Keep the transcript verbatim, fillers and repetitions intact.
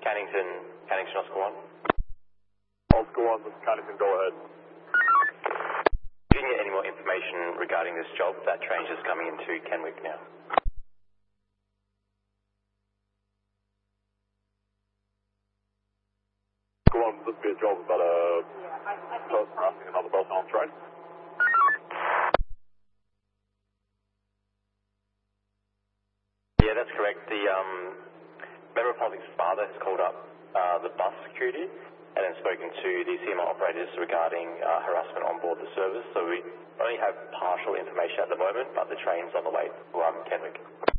Cannington, Cannington Oscar one. Oscar one, this is Cannington, go ahead. If you can get any more information regarding this job, that train is coming into Kenwick now. Oscar one, this would be a job about a person harassing another person on the train. Yeah, that's correct. The um, member of public's father has called up uh, the bus security and then spoken to the C M R operators regarding uh, harassment on board the service. So we only have partial information at the moment, but the train's on the way to um, Kenwick.